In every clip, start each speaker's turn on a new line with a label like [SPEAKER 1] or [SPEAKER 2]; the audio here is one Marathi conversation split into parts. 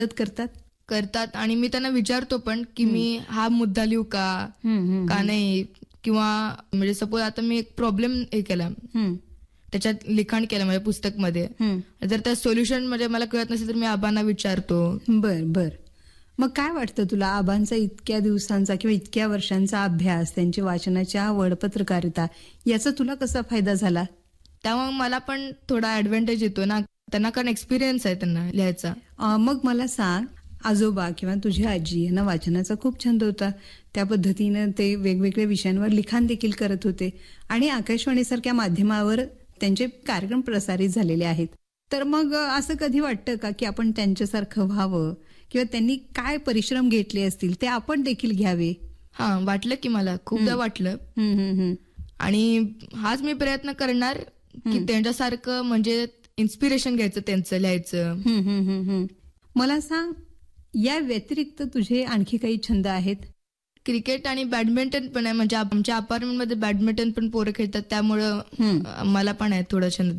[SPEAKER 1] मदत
[SPEAKER 2] करतात आणि मी त्यांना विचारतो पण की मी हा मुद्दा लिहू का नाही, किंवा म्हणजे सपोज आता मी एक प्रॉब्लेम हे केला, त्याच्यात लिखाण केलं माझ्या पुस्तकमध्ये, जर त्या सोल्युशन म्हणजे मला कळत नसेल तर मी आबांना विचारतो.
[SPEAKER 1] बर. मग काय वाटतं तुला, आबांचा इतक्या दिवसांचा किंवा इतक्या वर्षांचा अभ्यास, त्यांची वाचनाची आवड, पत्रकारिता, याचा तुला कसा फायदा झाला?
[SPEAKER 2] त्यामुळे मला पण थोडा ऍडव्हान्टेज येतो ना, त्यांना कारण एक्सपिरियन्स आहे त्यांना लिहायचा.
[SPEAKER 1] मग मला सांग, आजोबा किंवा तुझी आजी यांना वाचनाचा खूप छंद होता. त्या पद्धतीनं ते वेगवेगळ्या विषयांवर लिखाण देखील करत होते आणि आकाशवाणीसारख्या माध्यमावर त्यांचे कार्यक्रम प्रसारित झालेले आहेत. तर मग असं कधी वाटतं का की आपण त्यांच्यासारखं व्हावं किंवा त्यांनी काय परिश्रम घेतले असतील ते आपण देखील घ्यावे?
[SPEAKER 2] हा, वाटलं की मला खूपदा वाटलं. आणि हाच मी प्रयत्न करणार की त्यांच्यासारखं म्हणजे इन्स्पिरेशन घ्यायचं, त्यांचं लिहायचं.
[SPEAKER 1] मला सांग, या व्यतिरिक्त तुझे आणखी काही छंद आहेत?
[SPEAKER 2] क्रिकेट आणि बॅडमिंटन पण आहे, म्हणजे आमच्या अपार्टमेंटमध्ये बॅडमिंटन पण पोरं खेळतात, त्यामुळं मला पण आहे थोडा छंद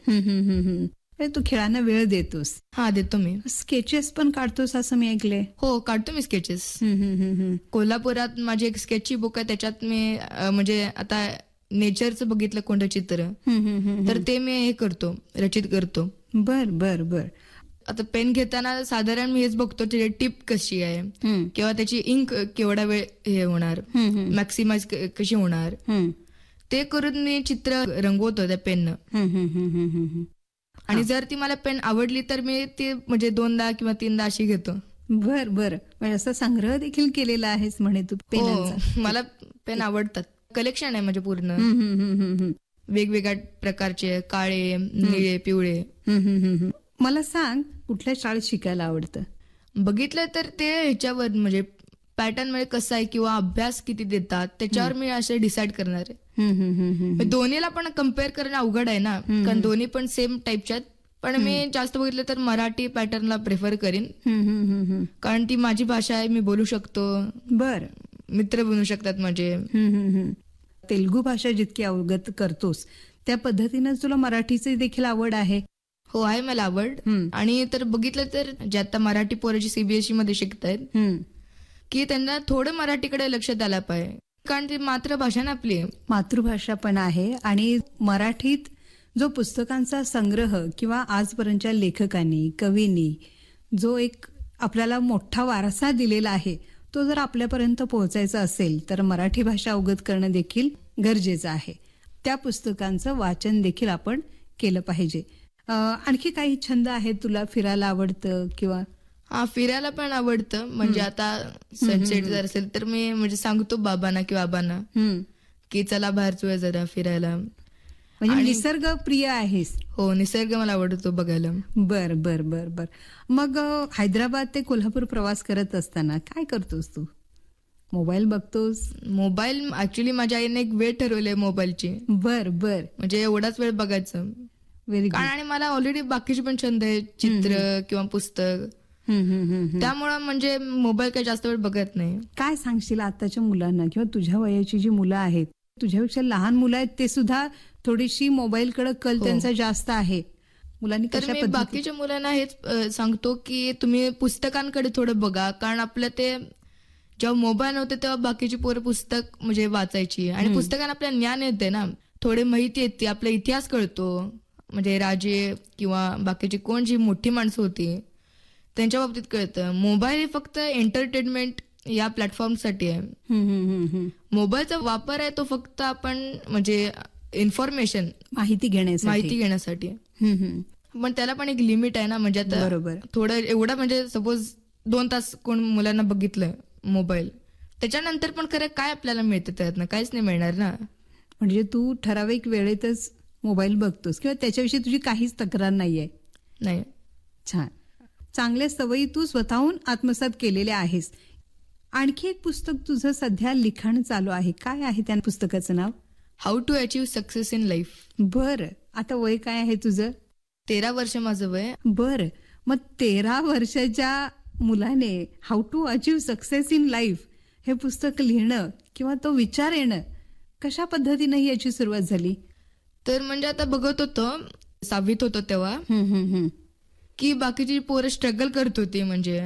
[SPEAKER 2] त्याचा.
[SPEAKER 1] तू खेळांना वेळ देतोस?
[SPEAKER 2] हा, देतो मी.
[SPEAKER 1] स्केचेस पण काढतोस असं मी ऐकले?
[SPEAKER 2] हो, काढतो मी स्केचेस. कोल्हापुरात माझी एक स्केचची बुक आहे, त्याच्यात मी म्हणजे आता नेचरचं बघितलं कोणतं चित्र, तर ते मी हे करतो, रचित करतो.
[SPEAKER 1] बर.
[SPEAKER 2] आता पेन घेताना साधारण मी हेच बघतो त्याची टिप कशी आहे किंवा त्याची इंक केवढा वेळ हे होणार, मॅक्सिमाइज कशी होणार, ते करून मी चित्र रंगवतो त्या पेननं. आणि जर ती मला पेन आवडली तर मी ती म्हणजे 2दा किंवा 3दा अशी घेतो.
[SPEAKER 1] बर. म्हणजे असा संग्रह देखील केलेला आहेस म्हणे तू पेनांचा?
[SPEAKER 2] मला पेन आवडतात, कलेक्शन आहे म्हणजे पूर्ण, वेगवेगळ्या प्रकारचे, काळे, निळे, पिवळे.
[SPEAKER 1] मला सांग, कुठल्या शाळेत शिकायला आवडतं?
[SPEAKER 2] बघितलं तर ते ह्याच्यावर म्हणजे पॅटर्न मध्ये कसं आहे किंवा अभ्यास किती देतात त्याच्यावर मी असे डिसाईड करणार आहे. दोन्हीला पण कम्पेअर करणं अवघड आहे ना, कारण दोन्ही पण सेम टाईपच्या आहेत. पण मी जास्त बघितलं तर मराठी पॅटर्नला प्रेफर करीन, कारण ती माझी भाषा आहे, मी बोलू शकतो. मित्र बनू शकतात माझे.
[SPEAKER 1] तेलुगू भाषा जितकी अवगत करतोस त्या पद्धतीनं तुला द्यायची देखील आवड आहे?
[SPEAKER 2] हो, आहे मला आवड. आणि तर बघितलं तर जे आता मराठी पोराची सीबीएसई मध्ये शिकतायत की त्यांना थोडं मराठीकडे लक्ष द्यायला पाहिजे, कारण ती मातृभाषा ना आपली.
[SPEAKER 1] मातृभाषा पण आहे आणि मराठीत जो पुस्तकांचा संग्रह किंवा आजपर्यंतच्या लेखकांनी, कवींनी जो एक आपल्याला मोठा वारसा दिलेला आहे, तो जर आपल्यापर्यंत पोहोचायचा असेल तर मराठी भाषा अवगत करणं देखील गरजेचं आहे. त्या पुस्तकांचं वाचन देखील आपण केलं पाहिजे. आणखी काही छंद आहेत तुला? फिरायला आवडतं किंवा?
[SPEAKER 2] हा, फिरायला पण आवडतं. म्हणजे आता सनसेट जर असेल तर मी म्हणजे सांगतो बाबांना किंवा आबांना की चला बाहेर जाऊया जरा फिरायला.
[SPEAKER 1] म्हणजे निसर्ग प्रिय आहेस?
[SPEAKER 2] हो, निसर्ग मला आवडतो बघायला.
[SPEAKER 1] बर. मग हैदराबाद ते कोल्हापूर प्रवास करत असताना काय करतोस तू? मोबाईल बघतोस?
[SPEAKER 2] मोबाईल ऍक्च्युली माझ्या आईने एक वेळ ठरवली मोबाईलची.
[SPEAKER 1] बर.
[SPEAKER 2] म्हणजे एवढाच वेळ बघायचं.
[SPEAKER 1] Very good.
[SPEAKER 2] आणि मला ऑलरेडी बाकीचे पण छंद आहे, चित्र किंवा पुस्तक, त्यामुळं म्हणजे मोबाईल काही जास्त वेळ बघत नाही.
[SPEAKER 1] काय सांगशील आताच्या मुलांना किंवा तुझ्या वयाची जी मुलं आहेत, तुझ्यापेक्षा लहान मुलं आहेत, ते सुद्धा थोडीशी मोबाईलकडे कल त्यांचा जास्त आहे, मुलांनी
[SPEAKER 2] तर मी बाकीच्या मुलांना हेच सांगतो की तुम्ही पुस्तकांकडे थोडं बघा, कारण आपलं ते जेव्हा मोबाईल नव्हते तेव्हा बाकीची पोरं पुस्तक म्हणजे वाचायची आणि पुस्तकांना आपल्याला ज्ञान येते ना, थोडी माहिती येते, आपला इतिहास कळतो, म्हणजे राजे किंवा बाकीची कोण जी मोठी माणसं होती त्यांच्या बाबतीत कळतं. मोबाईल हे फक्त एंटरटेनमेंट या प्लॅटफॉर्मसाठी आहे. मोबाईलचा वापर आहे तो फक्त आपण म्हणजे इन्फॉर्मेशन, माहिती घेण्यासाठी. पण त्याला पण एक लिमिट आहे ना, म्हणजे आता थोडं एवढं म्हणजे सपोज 2 तास कोण मुलांना बघितलं मोबाईल, त्याच्यानंतर पण खरं काय आपल्याला मिळतं त्यातनं? काहीच नाही मिळणार ना.
[SPEAKER 1] म्हणजे तू ठराविक वेळेतच मोबाईल बघतोस किंवा त्याच्याविषयी तुझी काहीच तक्रार नाहीये?
[SPEAKER 2] नाही.
[SPEAKER 1] छान. चांगल्या सवयी तू स्वतःहून आत्मसात केलेल्या आहेस. आणखी एक पुस्तक तुझं सध्या लिखाण चालू आहे, काय आहे त्या पुस्तकाचं नाव?
[SPEAKER 2] How to achieve success in life.
[SPEAKER 1] बरं. आता वय काय आहे तुझं?
[SPEAKER 2] 13 वर्ष माझं वय.
[SPEAKER 1] बरं. मग 13 वर्षाच्या मुलाने how to achieve success in life हे पुस्तक लिहिणं किंवा तो विचार येणं, कशा पद्धतीने याची सुरुवात झाली?
[SPEAKER 2] तर म्हणजे आता बघत होतो, 6वीत होतो तेव्हा, की बाकीची पोरं स्ट्रगल करत होती म्हणजे